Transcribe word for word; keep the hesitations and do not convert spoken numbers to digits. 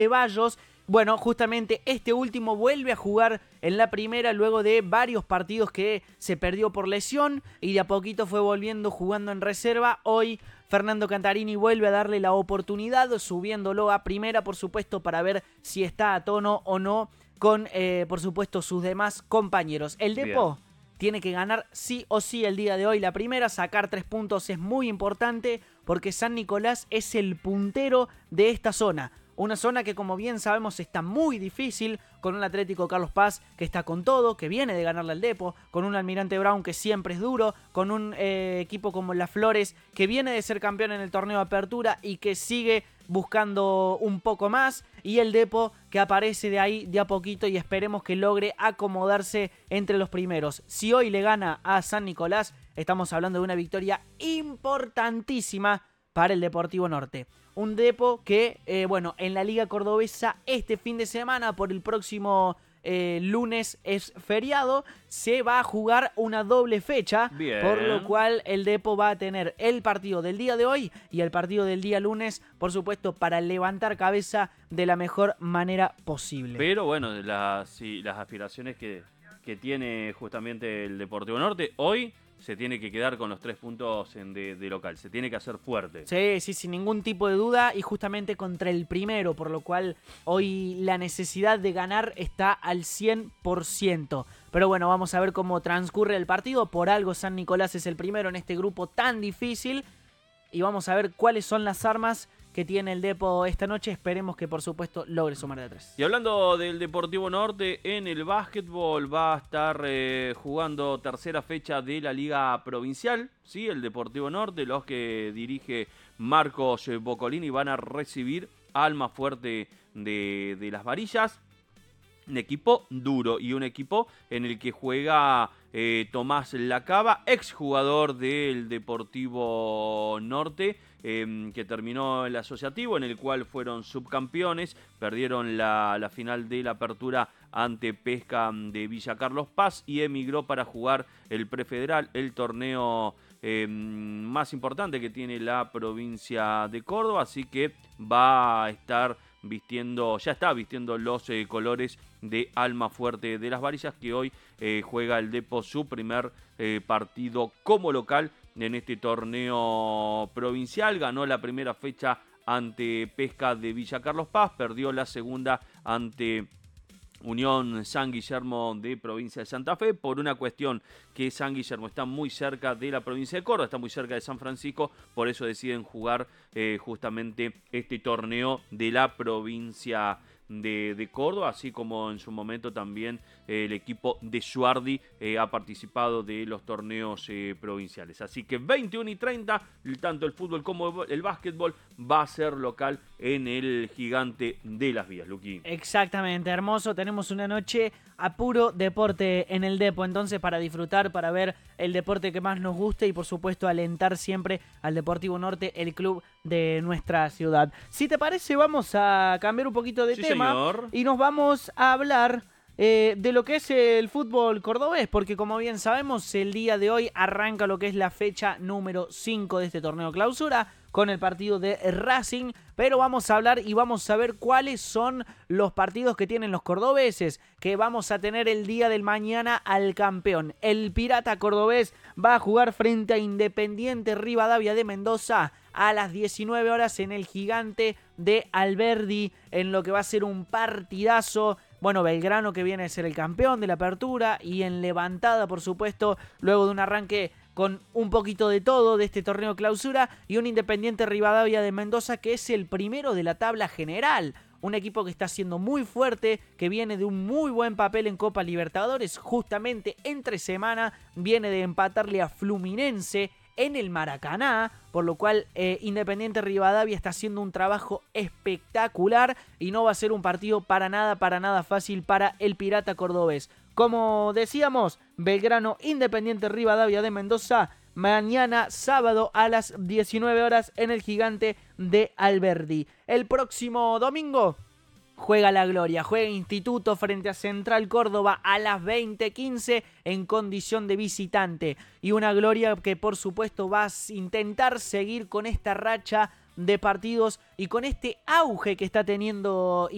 Ceballos. Bueno, justamente este último vuelve a jugar en la primera luego de varios partidos que se perdió por lesión y de a poquito fue volviendo jugando en reserva. Hoy Fernando Cantarini vuelve a darle la oportunidad, subiéndolo a primera, por supuesto, para ver si está a tono o no con, eh, por supuesto, sus demás compañeros. El Depo Bien. tiene que ganar sí o sí el día de hoy la primera, sacar tres puntos es muy importante porque San Nicolás es el puntero de esta zona. Una zona que, como bien sabemos, está muy difícil, con un Atlético Carlos Paz que está con todo, que viene de ganarle al Depo, con un Almirante Brown que siempre es duro, con un eh, equipo como Las Flores que viene de ser campeón en el torneo de apertura y que sigue buscando un poco más, y el Depo que aparece de ahí de a poquito y esperemos que logre acomodarse entre los primeros. Si hoy le gana a San Nicolás, estamos hablando de una victoria importantísima para el Deportivo Norte. Un Depo que, eh, bueno, en la Liga Cordobesa este fin de semana, por el próximo eh, lunes es feriado, se va a jugar una doble fecha. Bien. Por lo cual el Depo va a tener el partido del día de hoy y el partido del día lunes, por supuesto, para levantar cabeza de la mejor manera posible. Pero bueno, las, sí, las aspiraciones que, que tiene justamente el Deportivo Norte hoy, se tiene que quedar con los tres puntos en de, de local. Se tiene que hacer fuerte. Sí, sí, sin ningún tipo de duda. Y justamente contra el primero. Por lo cual hoy la necesidad de ganar está al cien por ciento. Pero bueno, vamos a ver cómo transcurre el partido. Por algo San Nicolás es el primero en este grupo tan difícil. Y vamos a ver cuáles son las armas que tiene el Depo esta noche. Esperemos que, por supuesto, logre sumar de tres. Y hablando del Deportivo Norte, en el básquetbol va a estar eh, jugando tercera fecha de la Liga Provincial. ¿Sí? El Deportivo Norte, los que dirige Marcos Boccolini, van a recibir a Almafuerte de, de las Varillas. Un equipo duro y un equipo en el que juega eh, Tomás Lacaba, exjugador del Deportivo Norte, eh, que terminó el asociativo, en el cual fueron subcampeones, perdieron la, la final de la apertura ante Pesca de Villa Carlos Paz y emigró para jugar el prefederal, el torneo eh, más importante que tiene la provincia de Córdoba, así que va a estar vistiendo, ya está vistiendo los eh, colores de Almafuerte de las Varillas, que hoy eh, juega el Depo su primer eh, partido como local en este torneo provincial. Ganó la primera fecha ante Pesca de Villa Carlos Paz, perdió la segunda ante Unión San Guillermo de provincia de Santa Fe, por una cuestión que San Guillermo está muy cerca de la provincia de Córdoba, está muy cerca de San Francisco, por eso deciden jugar eh, justamente este torneo de la provincia de, de Córdoba, así como en su momento también eh, el equipo de Suardi eh, ha participado de los torneos eh, provinciales. Así que veintiuno y treinta, tanto el fútbol como el básquetbol va a ser local en el Gigante de las Vías, Luqui. Exactamente, hermoso. Tenemos una noche a puro deporte en el Depo, entonces para disfrutar, para ver el deporte que más nos guste y por supuesto alentar siempre al Deportivo Norte, el club de nuestra ciudad. Si te parece, vamos a cambiar un poquito de sí, tema señor. Y nos vamos a hablar eh, de lo que es el fútbol cordobés, porque como bien sabemos, el día de hoy arranca lo que es la fecha número cinco de este torneo clausura, con el partido de Racing, pero vamos a hablar y vamos a ver cuáles son los partidos que tienen los cordobeses, que vamos a tener el día del mañana al campeón. El Pirata Cordobés va a jugar frente a Independiente Rivadavia de Mendoza a las diecinueve horas en el Gigante de Alberdi, en lo que va a ser un partidazo. Bueno, Belgrano, que viene a ser el campeón de la apertura, y en levantada, por supuesto, luego de un arranque con un poquito de todo de este torneo clausura, y un Independiente Rivadavia de Mendoza que es el primero de la tabla general. Un equipo que está siendo muy fuerte, que viene de un muy buen papel en Copa Libertadores. Justamente entre semana viene de empatarle a Fluminense en el Maracaná, por lo cual eh, Independiente Rivadavia está haciendo un trabajo espectacular y no va a ser un partido para nada, para nada fácil para el Pirata Cordobés. Como decíamos, Belgrano Independiente Rivadavia de Mendoza, mañana sábado a las diecinueve horas en el Gigante de Alberdi. El próximo domingo juega la Gloria, juega Instituto frente a Central Córdoba a las veinte quince en condición de visitante. Y una Gloria que por supuesto va a intentar seguir con esta racha de partidos y con este auge que está teniendo